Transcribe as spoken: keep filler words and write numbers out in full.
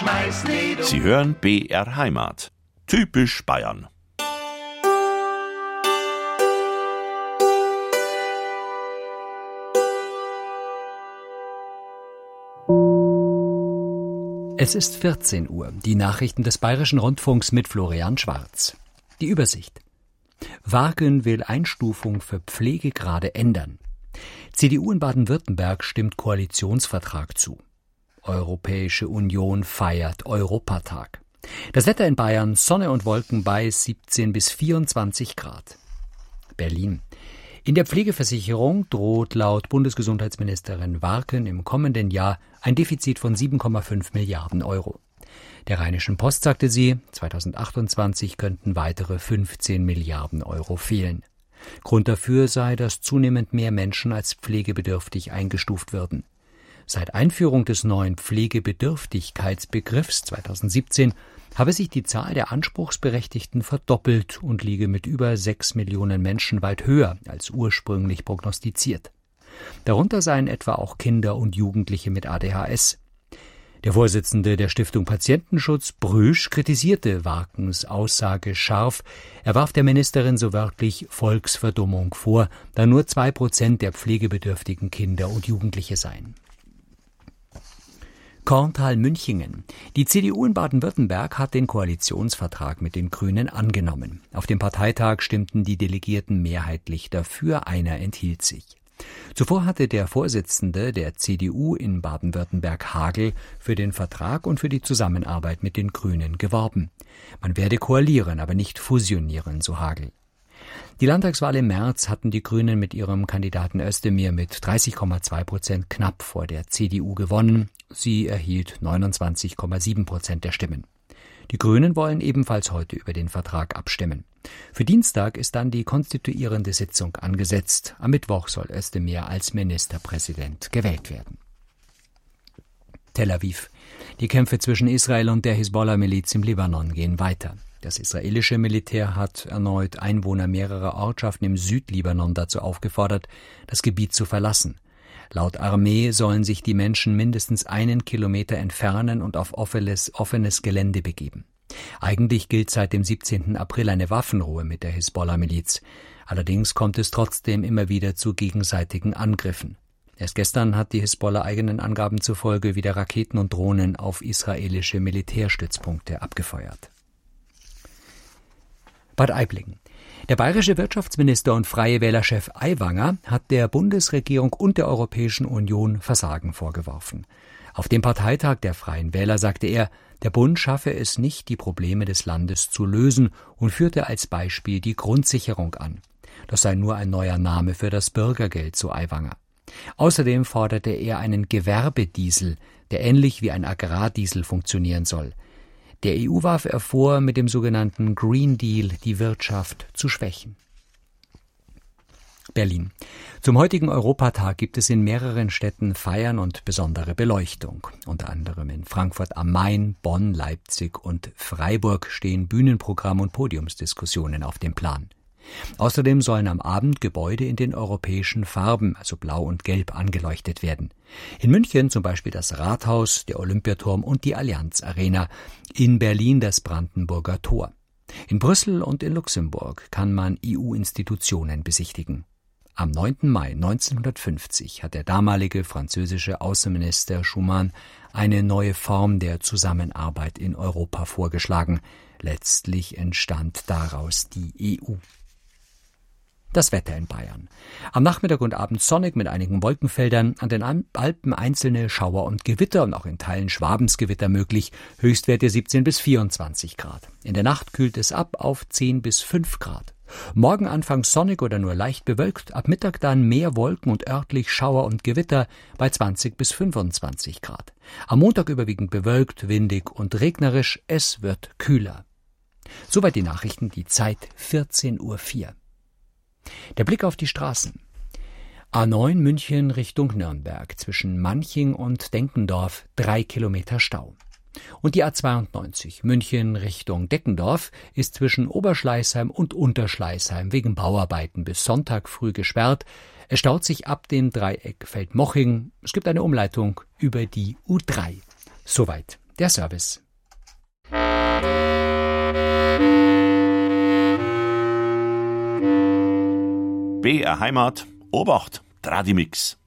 schmeiß nicht um. Sie hören B R Heimat. Typisch Bayern. Es ist vierzehn Uhr. Die Nachrichten des Bayerischen Rundfunks mit Florian Schwarz. Die Übersicht. Warken will Einstufung für Pflegegrade ändern. C D U in Baden-Württemberg stimmt Koalitionsvertrag zu. Europäische Union feiert Europatag. Das Wetter in Bayern, Sonne und Wolken bei siebzehn bis vierundzwanzig Grad. Berlin. In der Pflegeversicherung droht laut Bundesgesundheitsministerin Warken im kommenden Jahr ein Defizit von sieben Komma fünf Milliarden Euro. Der Rheinischen Post sagte sie, zweitausendachtundzwanzig könnten weitere fünfzehn Milliarden Euro fehlen. Grund dafür sei, dass zunehmend mehr Menschen als pflegebedürftig eingestuft würden. Seit Einführung des neuen Pflegebedürftigkeitsbegriffs zweitausendsiebzehn habe sich die Zahl der Anspruchsberechtigten verdoppelt und liege mit über sechs Millionen Menschen weit höher als ursprünglich prognostiziert. Darunter seien etwa auch Kinder und Jugendliche mit A D H S. Der Vorsitzende der Stiftung Patientenschutz, Brüsch, kritisierte Warkens Aussage scharf. Er warf der Ministerin so wörtlich Volksverdummung vor, da nur zwei Prozent der pflegebedürftigen Kinder und Jugendliche seien. Korntal-Münchingen. Die C D U in Baden-Württemberg hat den Koalitionsvertrag mit den Grünen angenommen. Auf dem Parteitag stimmten die Delegierten mehrheitlich dafür, einer enthielt sich. Zuvor hatte der Vorsitzende der C D U in Baden-Württemberg, Hagel, für den Vertrag und für die Zusammenarbeit mit den Grünen geworben. Man werde koalieren, aber nicht fusionieren, so Hagel. Die Landtagswahl im März hatten die Grünen mit ihrem Kandidaten Özdemir mit dreißig Komma zwei Prozent knapp vor der C D U gewonnen. Sie erhielt neunundzwanzig Komma sieben Prozent der Stimmen. Die Grünen wollen ebenfalls heute über den Vertrag abstimmen. Für Dienstag ist dann die konstituierende Sitzung angesetzt. Am Mittwoch soll Özdemir als Ministerpräsident gewählt werden. Tel Aviv. Die Kämpfe zwischen Israel und der Hisbollah-Miliz im Libanon gehen weiter. Das israelische Militär hat erneut Einwohner mehrerer Ortschaften im Südlibanon dazu aufgefordert, das Gebiet zu verlassen. Laut Armee sollen sich die Menschen mindestens einen Kilometer entfernen und auf offenes, offenes Gelände begeben. Eigentlich gilt seit dem siebzehnten April eine Waffenruhe mit der Hisbollah-Miliz. Allerdings kommt es trotzdem immer wieder zu gegenseitigen Angriffen. Erst gestern hat die Hisbollah eigenen Angaben zufolge wieder Raketen und Drohnen auf israelische Militärstützpunkte abgefeuert. Bad Aibling. Der bayerische Wirtschaftsminister und Freie Wähler-Chef Aiwanger hat der Bundesregierung und der Europäischen Union Versagen vorgeworfen. Auf dem Parteitag der Freien Wähler sagte er, der Bund schaffe es nicht, die Probleme des Landes zu lösen und führte als Beispiel die Grundsicherung an. Das sei nur ein neuer Name für das Bürgergeld, so Aiwanger. Außerdem forderte er einen Gewerbediesel, der ähnlich wie ein Agrardiesel funktionieren soll. Der E U warf er vor, mit dem sogenannten Green Deal die Wirtschaft zu schwächen. Berlin. Zum heutigen Europatag gibt es in mehreren Städten Feiern und besondere Beleuchtung. Unter anderem in Frankfurt am Main, Bonn, Leipzig und Freiburg stehen Bühnenprogramm und Podiumsdiskussionen auf dem Plan. Außerdem sollen am Abend Gebäude in den europäischen Farben, also Blau und Gelb, angeleuchtet werden. In München zum Beispiel das Rathaus, der Olympiaturm und die Allianz Arena. In Berlin das Brandenburger Tor. In Brüssel und in Luxemburg kann man E U-Institutionen besichtigen. Am neunten Mai neunzehnhundertfünfzig hat der damalige französische Außenminister Schuman eine neue Form der Zusammenarbeit in Europa vorgeschlagen. Letztlich entstand daraus die E U. Das Wetter in Bayern. Am Nachmittag und Abend sonnig mit einigen Wolkenfeldern, an den Alpen einzelne Schauer und Gewitter und auch in Teilen Schwabensgewitter möglich, Höchstwerte siebzehn bis vierundzwanzig Grad. In der Nacht kühlt es ab auf zehn bis fünf Grad. Morgen anfangs sonnig oder nur leicht bewölkt, ab Mittag dann mehr Wolken und örtlich Schauer und Gewitter bei zwanzig bis fünfundzwanzig Grad. Am Montag überwiegend bewölkt, windig und regnerisch, es wird kühler. Soweit die Nachrichten, die Zeit vierzehn Uhr vier. Der Blick auf die Straßen. A neun München Richtung Nürnberg, zwischen Manching und Denkendorf, drei Kilometer Stau. Und die A zweiundneunzig München Richtung Deckendorf ist zwischen Oberschleißheim und Unterschleißheim wegen Bauarbeiten bis Sonntag früh gesperrt. Es staut sich ab dem Dreieck Feldmoching. Es gibt eine Umleitung über die U drei. Soweit der Der Service. B R Heimat, Obacht, Tradimix.